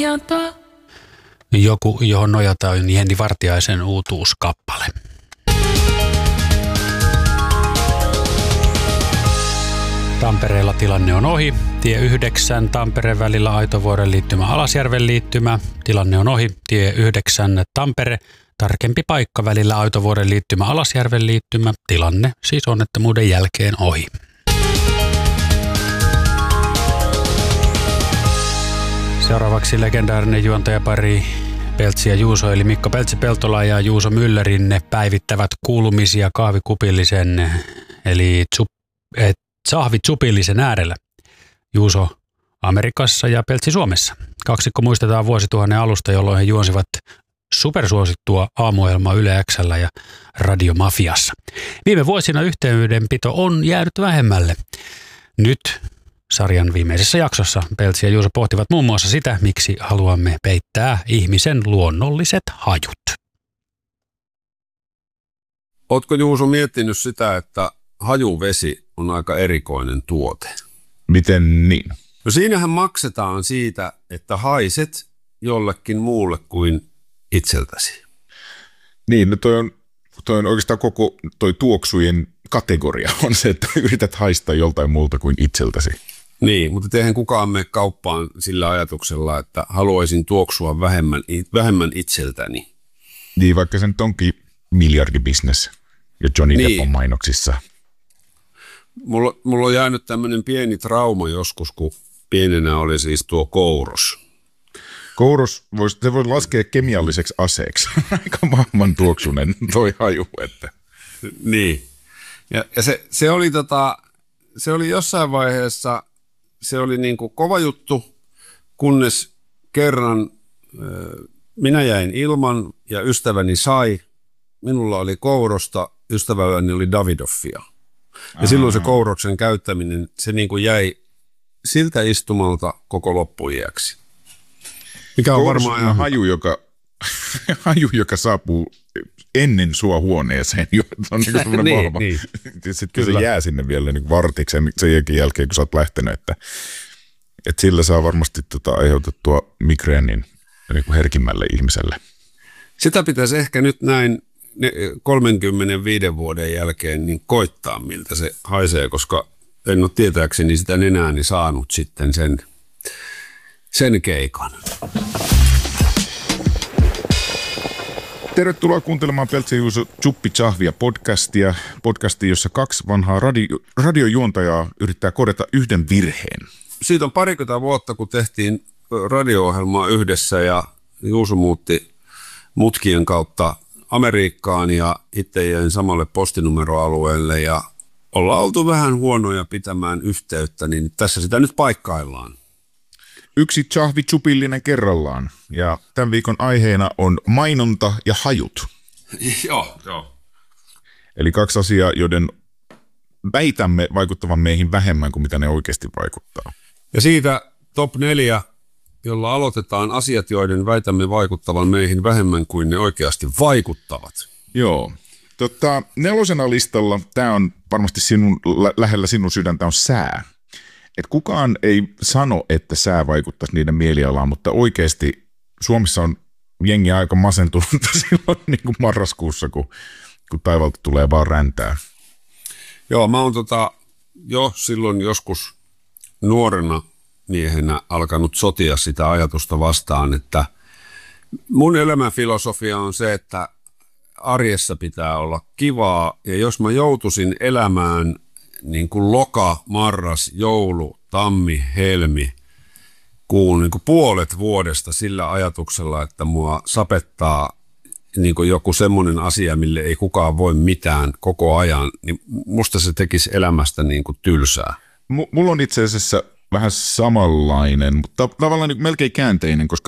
nojata. Joku, johon nojataan, on Jenni Vartiaisen uutuuskappale. Tampereella tilanne on ohi. Tie 9 Tampereen välillä Aitovuoren liittymä Alasjärven liittymä. Tilanne on ohi. Tie 9 Tampere. Tarkempi paikka välillä Aitovuoren liittymä Alasjärven liittymä. Tilanne siis onnettomuuden jälkeen ohi. Seuraavaksi legendaarinen juontajapari Peltsi ja Juuso, eli Mikko Peltsi-Peltola ja Juuso Myllärin päivittävät kuulumisia kahvikupillisen, eli sahvitsupillisen äärellä. Juuso Amerikassa ja Peltsi Suomessa. Kaksikko muistetaan vuosituhannen alusta, jolloin he juonsivat supersuosittua aamuohjelmaa Yle X:llä ja Radiomafiassa. Viime vuosina yhteydenpito on jäänyt vähemmälle. Nyt sarjan viimeisessä jaksossa Peltsi ja Juuso pohtivat muun muassa sitä, miksi haluamme peittää ihmisen luonnolliset hajut. Ootko Juuso miettinyt sitä, että hajuvesi on aika erikoinen tuote? Miten niin? No siinähän maksetaan siitä, että haiset jollekin muulle kuin itseltäsi. Niin, no toi on oikeastaan koko toi tuoksujen kategoria on se, että yrität haistaa joltain muulta kuin itseltäsi. Niin, mutta eihän kukaan mene kauppaan sillä ajatuksella, että haluaisin tuoksua vähemmän itseltäni. Niin, vaikka se nyt onkin miljardibisnes ja Johnny Depp on mainoksissa. Mulla on jäänyt tämmöinen pieni trauma joskus, kun pienenä oli siis tuo kouros. Kouros se voi laskea kemialliseksi aseeksi. Aika vahvan tuoksunen toi haju. Että. Niin. Ja se oli jossain vaiheessa, se oli niin kuin kova juttu, kunnes kerran minä jäin ilman ja ystäväni sai. Minulla oli kourosta, ystäväni oli Davidoffia. Ja silloin se kouroksen käyttäminen, se niin kuin jäi siltä istumalta koko loppuiäksi. Mikä on varmaan ihan haju, joka saapuu ennen sua huoneeseen. Se on niin semmoinen vahva. Niin. Sitten se jää sinne vielä niin vartiksi sen jälkeen, kun sä oot lähtenyt. Että sillä saa varmasti aiheutettua migreenin niin herkimmälle ihmiselle. Sitä pitäisi ehkä nyt näin 35 vuoden jälkeen niin koittaa, miltä se haisee, koska en ole tietääkseni sitä nenääni saanut sitten sen keikan. Tervetuloa kuuntelemaan Peltsi ja Juuso Chuppi Chahvia podcastia, jossa kaksi vanhaa radiojuontajaa yrittää korjata yhden virheen. Siitä on 20 vuotta, kun tehtiin radio-ohjelmaa yhdessä ja Juuso muutti mutkien kautta Amerikkaan ja itse jäin samalle postinumeroalueelle ja ollaan oltu vähän huonoja pitämään yhteyttä, niin tässä sitä nyt paikkaillaan. Yksi chahvi-chupillinen kerrallaan ja tämän viikon aiheena on mainonta ja hajut. Joo. Eli kaksi asiaa, joiden väitämme vaikuttavan meihin vähemmän kuin mitä ne oikeasti vaikuttaa. Ja siitä top 4, jolla aloitetaan asiat, joiden väitämme vaikuttavan meihin vähemmän kuin ne oikeasti vaikuttavat. Joo. 4. listalla, tämä on varmasti lähellä sinun sydäntä, on sää. Et kukaan ei sano, että sää vaikuttaisi niiden mielialaan, mutta oikeasti Suomessa on jengi aika masentunut silloin niin kuin marraskuussa, kun taivalta tulee vaan räntää. Joo, mä oon jo silloin joskus nuorena miehenä alkanut sotia sitä ajatusta vastaan, että mun elämänfilosofia on se, että arjessa pitää olla kivaa, ja jos mä joutuisin elämään niin kuin loka, marras, joulu, tammi, helmi, kuun niin kuin puolet vuodesta sillä ajatuksella, että mua sapettaa niin kuin joku semmoinen asia, mille ei kukaan voi mitään koko ajan, niin musta se tekisi elämästä niin kuin tylsää. Mulla on itse asiassa vähän samanlainen, mutta tavallaan niin melkein käänteinen, koska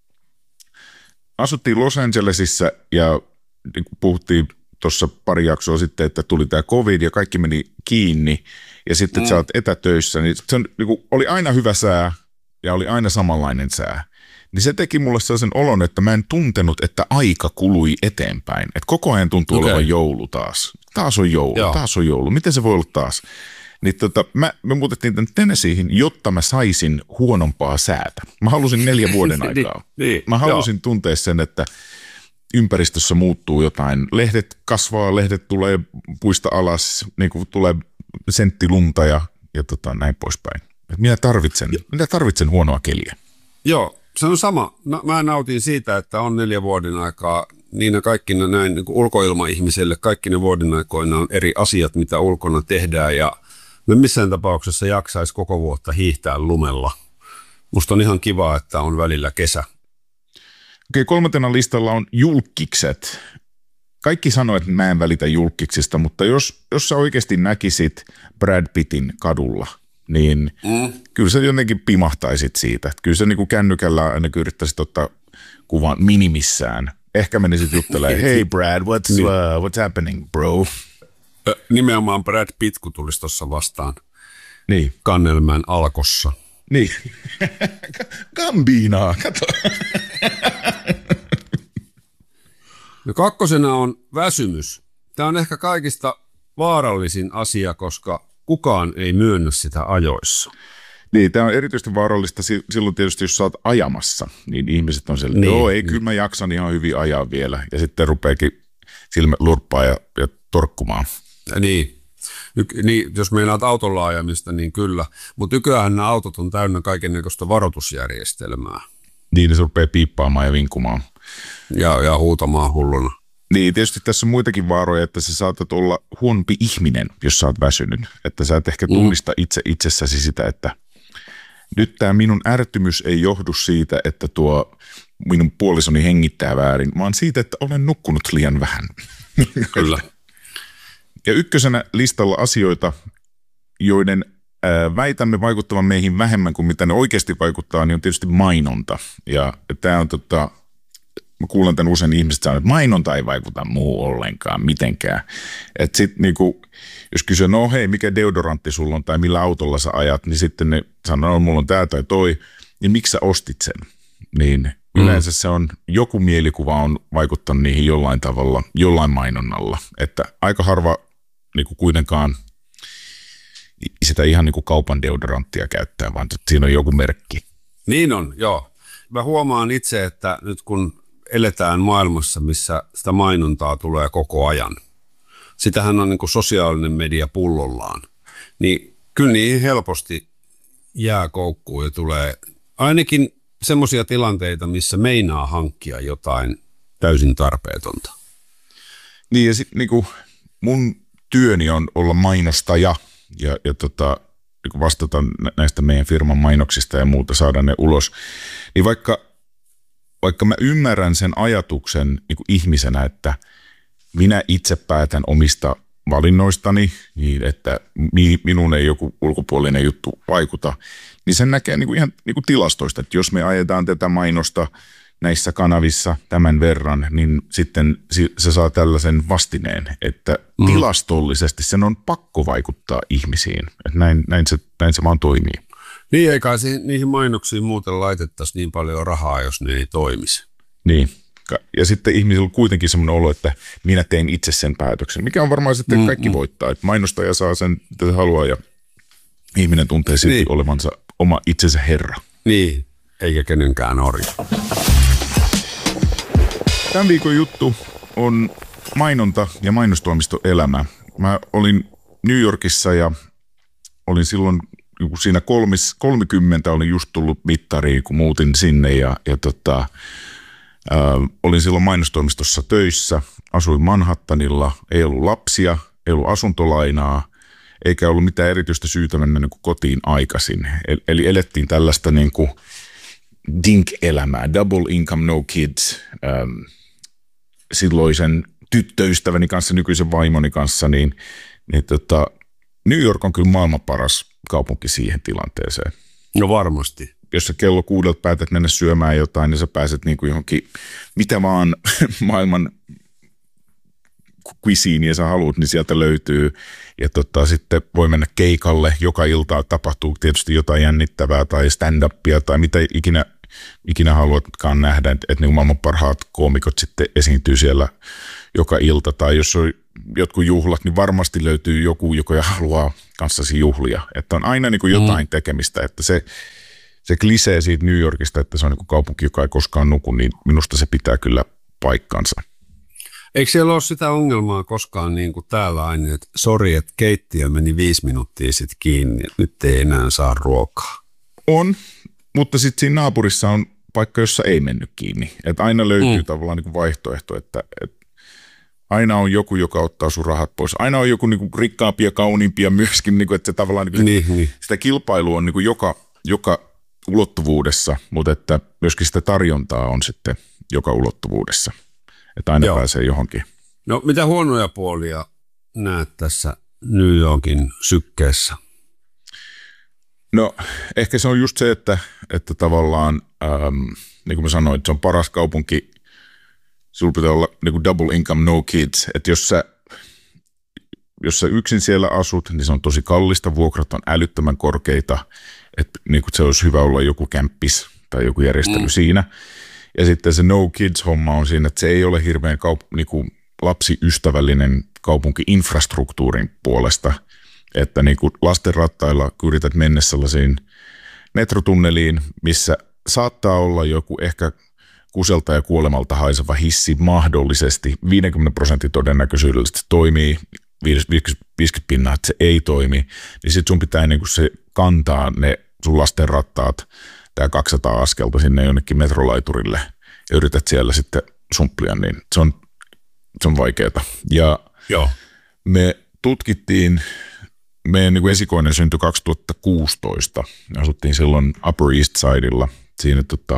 asuttiin Los Angelesissa ja niin puhuttiin tuossa pari jaksoa sitten, että tuli tämä COVID ja kaikki meni kiinni ja sitten sä oot etätöissä, niin se oli aina hyvä sää ja oli aina samanlainen sää. Niin se teki mulle sellaisen olon, että mä en tuntenut, että aika kului eteenpäin. Että koko ajan tuntuu olevan joulu taas. Taas on joulu. Miten se voi olla taas? Niin me muutettiin tänne Tennesseeihin, jotta mä saisin huonompaa säätä. Mä halusin 4 vuoden aikaa. Mä halusin tuntea sen, että ympäristössä muuttuu jotain. Lehdet kasvaa, lehdet tulee puista alas, niin kuin tulee senttilunta ja näin poispäin. Minä tarvitsen huonoa keliä. Joo, se on sama. Mä nautin siitä, että on 4 vuoden aikaa. Niinä kaikkina näin niin kuin ulkoilmaihmiselle, kaikki ne vuoden aikoina on eri asiat, mitä ulkona tehdään. Ja me missään tapauksessa jaksaisi koko vuotta hiihtää lumella. Musta on ihan kiva, että on välillä kesä. Okei, 3. listalla on julkkikset. Kaikki sanoo, että mä en välitä julkkiksista, mutta jos sä oikeasti näkisit Brad Pittin kadulla, niin kyllä sä jotenkin pimahtaisit siitä. Kyllä sä niin kuin kännykällä aina yrittäisit ottaa kuvan minimissään. Ehkä menisit juttelemaan, hey Brad, what's happening, bro? Nimenomaan Brad Pitt, kun tulisi tuossa vastaan. Niin. Kannelmän alkossa. Niin. Gambinaa, kato. No 2. on väsymys. Tämä on ehkä kaikista vaarallisin asia, koska kukaan ei myönnä sitä ajoissa. Niin, tämä on erityisesti vaarallista silloin tietysti, jos sä oot ajamassa, niin ihmiset on sellainen, joo, ei, kyllä mä jaksan ihan hyvin ajaa vielä. Ja sitten rupeakin silmät lurppaa ja torkkumaan. Niin, jos meinaat autolla ajamista, niin kyllä. Mutta nykyään nämä autot on täynnä kaikennäköistä varoitusjärjestelmää. Niin, se rupeaa piippaamaan ja vinkumaan. Ja huutamaan hulluna. Niin, tietysti tässä on muitakin vaaroja, että sä saatat olla huonompi ihminen, jos sä oot väsynyt. Että sä et ehkä tunnista itsessäsi sitä, että nyt tämä minun ärtymys ei johdu siitä, että tuo minun puolisoni hengittää väärin, vaan siitä, että olen nukkunut liian vähän. Kyllä. Ja 1. listalla asioita, joiden väitämme vaikuttavan meihin vähemmän kuin mitä ne oikeasti vaikuttaa, niin on tietysti mainonta. Ja tämä on mä kuulen tämän usein ihmiset sanoo, että mainonta ei vaikuta muu ollenkaan, mitenkään. Että sitten niinku, jos kysyy, no hei, mikä deodorantti sulla on tai millä autolla sä ajat, niin sitten ne sanoo, no mulla on tää tai toi, niin miksi sä ostit sen? Niin yleensä se on, joku mielikuva on vaikuttanut niihin jollain tavalla, jollain mainonnalla. Että aika harva niinku kuitenkaan sitä ihan niinku kaupan deodoranttia käyttää, vaan siinä on joku merkki. Niin on, joo. Mä huomaan itse, että nyt kun eletään maailmassa, missä sitä mainontaa tulee koko ajan. Sitähän on niin kuin sosiaalinen media pullollaan. Niin kyllä niihin helposti jää koukkuun ja tulee ainakin semmoisia tilanteita, missä meinaa hankkia jotain täysin tarpeetonta. Niin ja sitten niin mun työni on olla mainostaja ja niin vastata näistä meidän firman mainoksista ja muuta, saada ne ulos. Niin vaikka mä ymmärrän sen ajatuksen niin kuin ihmisenä, että minä itse päätän omista valinnoistani, niin että minun ei joku ulkopuolinen juttu vaikuta, niin sen näkee niin kuin ihan niin kuin tilastoista, että jos me ajetaan tätä mainosta näissä kanavissa tämän verran, niin sitten se saa tällaisen vastineen, että tilastollisesti sen on pakko vaikuttaa ihmisiin. Että näin se vaan toimii. Niin, eikä niihin mainoksiin muuten laitettaisiin niin paljon rahaa, jos ne ei toimisi. Niin, ja sitten ihmisillä on kuitenkin semmoinen olo, että minä tein itse sen päätöksen, mikä on varmaan sitten kaikki voittaa. Että mainostaja saa sen, mitä haluaa, ja ihminen tuntee silti olevansa oma itsensä herra. Niin, eikä kenenkään orja. Tämän viikon juttu on mainonta ja mainostoimistoelämä. Mä olin New Yorkissa ja olin silloin siinä 30 olin just tullut mittariin, kun muutin sinne ja olin silloin mainostoimistossa töissä, asuin Manhattanilla, ei ollut lapsia, ei ollut asuntolainaa, eikä ollut mitään erityistä syytä mennä niin kuin kotiin aikaisin. Eli elettiin tällaista niin kuin dink-elämää, double income, no kids, silloisen tyttöystäväni kanssa, nykyisen vaimoni kanssa, niin New York on kyllä maailman paras kaupunki siihen tilanteeseen. No varmasti. Jos sä kello 6 päätät mennä syömään jotain, niin sä pääset niin kuin johonkin, mitä vaan maailman cuisine sä haluat, niin sieltä löytyy. Ja sitten voi mennä keikalle. Joka ilta tapahtuu tietysti jotain jännittävää tai stand-upia tai mitä ikinä haluatkaan nähdä, että niin maailman parhaat koomikot sitten esiintyy siellä joka ilta. Tai jos on jotkut juhlat, niin varmasti löytyy joku, joka haluaa kanssasi juhlia. Että on aina niin kuin jotain tekemistä, että se klisee siitä New Yorkista, että se on niin kuin kaupunki, joka ei koskaan nuku, niin minusta se pitää kyllä paikkansa. Eikö siellä ole sitä ongelmaa koskaan niin kuin täällä aina, että sori, että keittiö meni 5 minuuttia sitten kiinni, että nyt ei enää saa ruokaa? On, mutta sitten siinä naapurissa on paikka, jossa ei mennyt kiinni. Että aina löytyy tavallaan niin kuin vaihtoehto, että aina on joku, joka ottaa sun rahat pois. Aina on joku niin kuin rikkaampi ja kauniimpi ja myöskin, niin kuin, että se tavallaan niin. Sitä kilpailua on niin kuin joka ulottuvuudessa, mutta että myöskin sitä tarjontaa on sitten joka ulottuvuudessa. Että aina pääsee johonkin. No mitä huonoja puolia näet tässä New Yorkin sykkeessä? No ehkä se on just se, että tavallaan, niin kuin mä sanoin, että se on paras kaupunki. Sulla pitää olla niin kuin double income, no kids. Että jos sä yksin siellä asut, niin se on tosi kallista. Vuokrat on älyttömän korkeita. Että niin kuin se olisi hyvä olla joku kämppis tai joku järjestely siinä. Ja sitten se no kids-homma on siinä, että se ei ole hirveän niin kuin lapsiystävällinen kaupunki infrastruktuurin puolesta. Että niin kuin lasten rattailla, kun yrität mennä sellaisiin metrotunneliin, missä saattaa olla joku ehkä kuselta ja kuolemalta haiseva hissi mahdollisesti 50% todennäköisyydellä, että se toimii, 50%, että se ei toimi, niin sitten sun pitää niin kuin se kantaa ne sun lasten rattaat, tämä 200 askelta sinne jonnekin metrolaiturille ja yrität siellä sitten sumplia, niin se on vaikeaa. Ja me tutkittiin, meidän niin esikoinen syntyi 2016, asuttiin silloin Upper East Sidella, siinä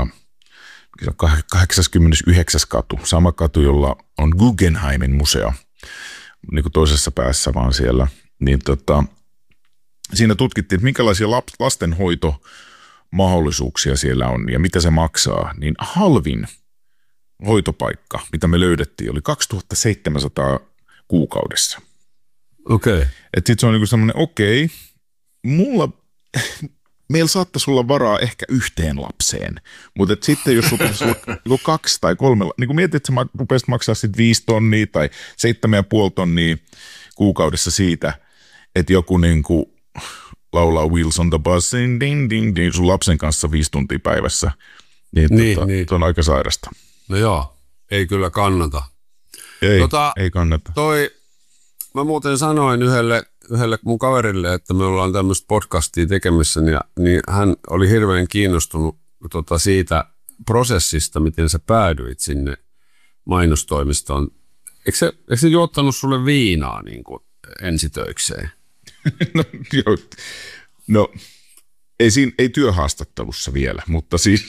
89. katu, sama katu, jolla on Guggenheimin museo, niin kuin toisessa päässä vaan siellä, niin siinä tutkittiin, että minkälaisia lastenhoitomahdollisuuksia siellä on ja mitä se maksaa, niin halvin hoitopaikka, mitä me löydettiin, oli 2700 kuukaudessa. Okei. Että sitten se on niinku semmoinen, meillä saattaisi olla varaa ehkä yhteen lapseen, mutta sitten jos sulla pitäisi olla 2 tai 3, niin kun mietit, että sä rupeaisit maksaa sitten 5 tonnia tai 7,5 tonnia kuukaudessa siitä, että joku niinku laulaa Wheels on the Bus, ding, ding, ding, sun lapsen kanssa 5 tuntia päivässä, niin. Se on aika sairasta. No joo, ei kyllä kannata. Ei kannata. Mä muuten sanoin yhdelle mun kaverille, että me ollaan tämmöistä podcastia tekemässä, niin hän oli hirveän kiinnostunut siitä prosessista, miten sä päädyit sinne mainostoimistoon. Eikö se juottanut sulle viinaa niin kuin ensitöikseen? No ei työhaastattelussa vielä, mutta siis,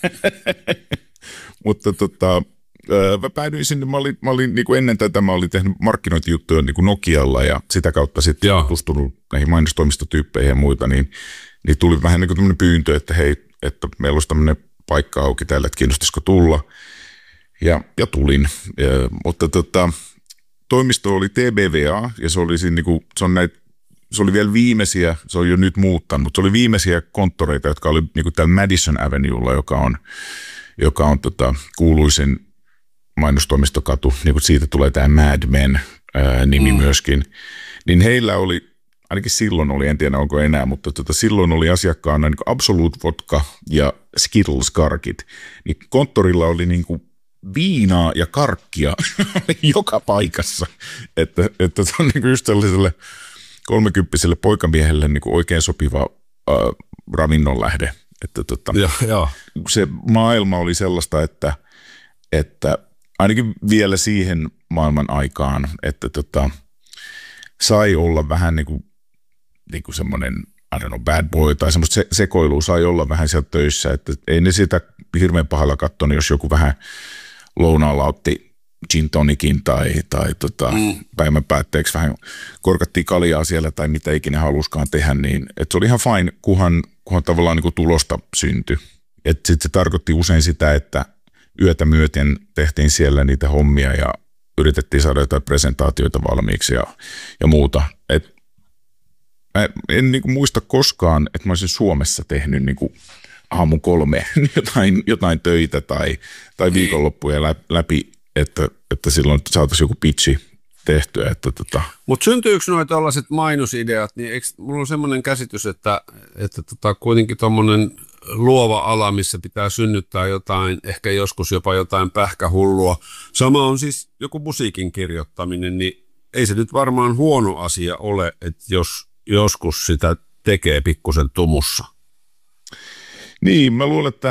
mutta mä päädyin sinne, mä olin niin kuin ennen tätä, mä olin tehnyt markkinointijuttuja niin kuin Nokialla ja sitä kautta sitten tutustunut näihin mainostoimistotyyppeihin ja muita, niin tuli vähän niin kuin tämmöinen pyyntö, että hei, että meillä olisi tämmöinen paikka auki täällä, että kiinnostaisiko tulla. Ja tulin, mutta toimisto oli TBVA ja se oli siinä niin kuin, se oli vielä viimeisiä, se on jo nyt muuttanut, mutta se oli viimeisiä konttoreita, jotka oli niin kuin täällä Madison Avenuella, joka on kuuluisin mainostoimistokatu, niin kuin siitä tulee tämä Mad Men nimi myöskin, niin heillä oli, ainakin silloin oli, en tiedä onko enää, mutta silloin oli asiakkaana niin kuin Absolute Vodka ja Skittles karkit, niin konttorilla oli niin kuin viinaa ja karkkia joka paikassa, että se on niin kuin just sellaiselle 30-vuotiaille poikamiehelle niin kuin oikein sopiva ravinnon lähde, että se maailma oli sellaista, että ainakin vielä siihen maailman aikaan, että sai olla vähän niin kuin semmoinen, I don't know, bad boy tai semmoista sekoilua sai olla vähän siellä töissä, että ei ne sitä hirveän pahalla katsonut, jos joku vähän lounaalla otti gin tonicin tai päivän päätteeksi vähän korkattiin kaljaa siellä tai mitä ikinä haluskaan tehdä, niin että se oli ihan fine, kunhan tavallaan niin kuin tulosta syntyi. Sitten se tarkoitti usein sitä, että yötä myöten tehtiin siellä niitä hommia ja yritettiin saada jotain presentaatioita valmiiksi ja muuta. En niin kuin muista koskaan, että mä olisin Suomessa tehnyt niin kuin aamu 3 jotain töitä tai viikonloppuja läpi, että silloin saataisiin joku pitchi tehtyä. Mutta syntyykö nuo tällaiset mainosideat, niin eikö mulla on semmoinen käsitys, että kuitenkin tuommoinen luova ala, missä pitää synnyttää jotain, ehkä joskus jopa jotain pähkähullua. Sama on siis joku musiikin kirjoittaminen, niin ei se nyt varmaan huono asia ole, että jos joskus sitä tekee pikkusen tumussa. Niin, mä luulen, että